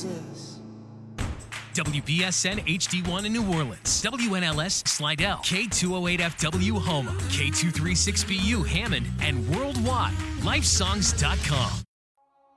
Jesus. WBSN HD1 in New Orleans, WNLS Slidell, K208FW Houma, K236BU Hammond, and worldwide, lifesongs.com.